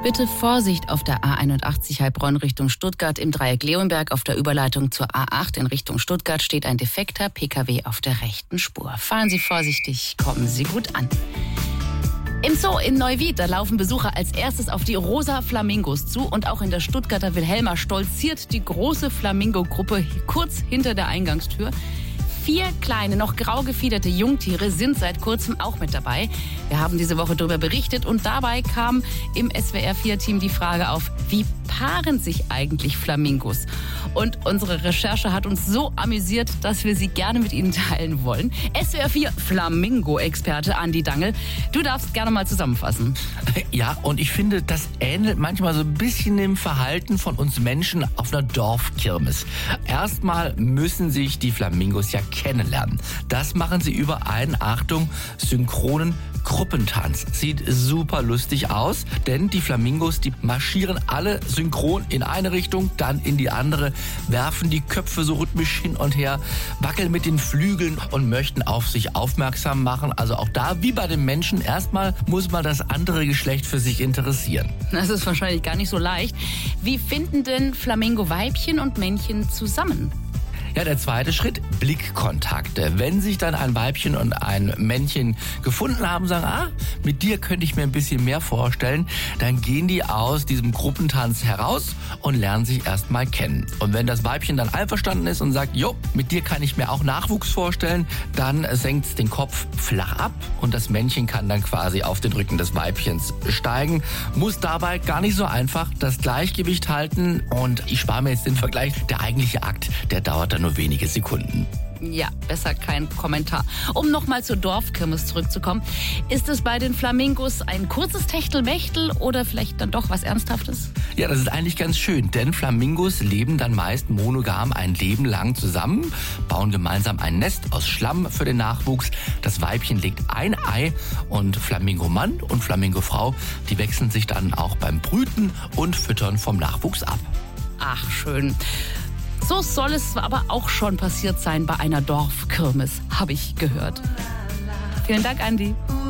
Bitte Vorsicht auf der A81 Heilbronn Richtung Stuttgart im Dreieck Leonberg. Auf der Überleitung zur A8 in Richtung Stuttgart steht ein defekter Pkw auf der rechten Spur. Fahren Sie vorsichtig, kommen Sie gut an. Im Zoo in Neuwied, da laufen Besucher als erstes auf die rosa Flamingos zu. Und auch in der Stuttgarter Wilhelma stolziert die große Flamingo-Gruppe kurz hinter der Eingangstür. 4 kleine, noch grau gefiederte Jungtiere sind seit kurzem auch mit dabei. Wir haben diese Woche darüber berichtet und dabei kam im SWR4-Team die Frage auf, wie paaren sich eigentlich Flamingos? Und unsere Recherche hat uns so amüsiert, dass wir sie gerne mit Ihnen teilen wollen. SWR4 Flamingo-Experte Andi Dangl, du darfst gerne mal zusammenfassen. Ja, und ich finde, das ähnelt manchmal so ein bisschen dem Verhalten von uns Menschen auf einer Dorfkirmes. Erstmal müssen sich die Flamingos ja kennenlernen. Das machen sie über einen, Achtung, synchronen Gruppentanz. Sieht super lustig aus, denn die Flamingos, die marschieren alle synchron in eine Richtung, dann in die andere, werfen die Köpfe so rhythmisch hin und her, wackeln mit den Flügeln und möchten auf sich aufmerksam machen. Also auch da, wie bei den Menschen, erstmal muss man das andere Geschlecht für sich interessieren. Das ist wahrscheinlich gar nicht so leicht. Wie finden denn Flamingo-Weibchen und Männchen zusammen? Ja, der zweite Schritt, Blickkontakte. Wenn sich dann ein Weibchen und ein Männchen gefunden haben, sagen, mit dir könnte ich mir ein bisschen mehr vorstellen, dann gehen die aus diesem Gruppentanz heraus und lernen sich erstmal kennen. Und wenn das Weibchen dann einverstanden ist und sagt, jo, mit dir kann ich mir auch Nachwuchs vorstellen, dann senkt es den Kopf flach ab und das Männchen kann dann quasi auf den Rücken des Weibchens steigen, muss dabei gar nicht so einfach das Gleichgewicht halten und ich spare mir jetzt den Vergleich, der eigentliche Akt, der dauert dann nur wenige Sekunden. Ja, besser kein Kommentar. Um nochmal zur Dorfkirmes zurückzukommen, ist es bei den Flamingos ein kurzes Techtelmechtel oder vielleicht dann doch was Ernsthaftes? Ja, das ist eigentlich ganz schön, denn Flamingos leben dann meist monogam ein Leben lang zusammen, bauen gemeinsam ein Nest aus Schlamm für den Nachwuchs. Das Weibchen legt ein Ei und Flamingo-Mann und Flamingo-Frau, die wechseln sich dann auch beim Brüten und Füttern vom Nachwuchs ab. Ach, schön. So soll es aber auch schon passiert sein bei einer Dorfkirmes, habe ich gehört. Vielen Dank, Andi.